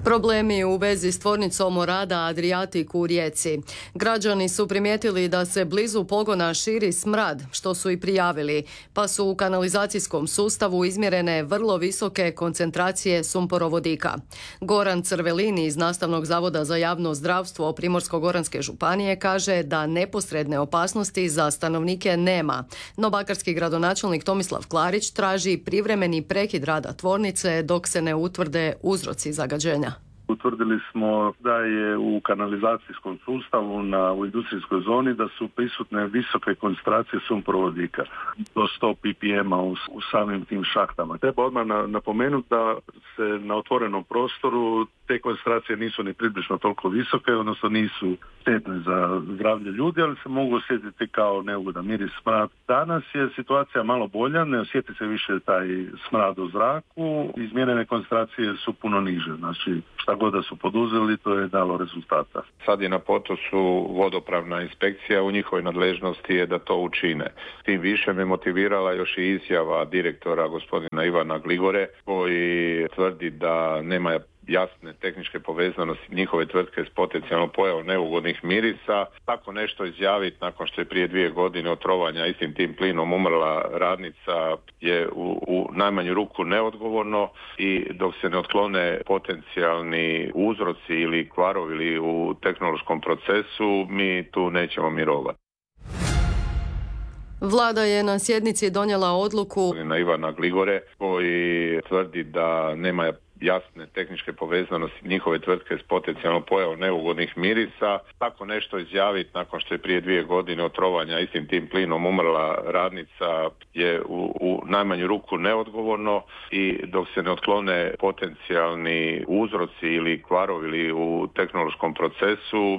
Problemi u vezi s tvornicom Orada Adriatic u Rijeci. Građani su primijetili da se blizu pogona širi smrad, što su i prijavili, pa su u kanalizacijskom sustavu izmjerene vrlo visoke koncentracije sumporovodika. Goran Crvelini iz Nastavnog zavoda za javno zdravstvo Primorsko-goranske županije kaže da neposredne opasnosti za stanovnike nema, no bakarski gradonačelnik Tomislav Klarić traži privremeni prekid rada tvornice dok se ne utvrde uzroci zagađenja. Utvrdili smo da je u kanalizacijskom sustavu u industrijskoj zoni da su prisutne visoke koncentracije sumporovodika do 100 ppm u samim tim šahtama. Treba odmah napomenuti da se na otvorenom prostoru te koncentracije nisu ni približno toliko visoke, odnosno nisu štetne za zdravlje ljudi, ali se mogu osjetiti kao neugodan miris, smrad. Danas je situacija malo bolja, ne osjeti se više taj smrad u zraku, izmjerene koncentracije su puno niže, znači šta god da su poduzeli, to je dalo rezultata. Sad je na potosu vodopravna inspekcija, u njihovoj nadležnosti je da to učine. Tim više me motivirala još i izjava direktora gospodina Ivana Gligore, koji tvrdi da nema jasne tehničke povezanosti njihove tvrtke s potencijalnom pojavom neugodnih mirisa. Tako nešto izjaviti nakon što je prije 2 godine od trovanja istim tim plinom umrla radnica je u najmanju ruku neodgovorno i dok se ne otklone potencijalni uzroci ili kvarovi ili u tehnološkom procesu, mi tu nećemo mirovati. Vlada je na sjednici donijela odluku na Ivana Gligore, koji tvrdi da nema jasne tehničke povezanosti njihove tvrtke s potencijalnom pojavom neugodnih mirisa. Tako nešto izjaviti nakon što je prije 2 godine od trovanja istim tim plinom umrla radnica je u najmanju ruku neodgovorno i dok se ne otklone potencijalni uzroci ili kvarovi ili u tehnološkom procesu,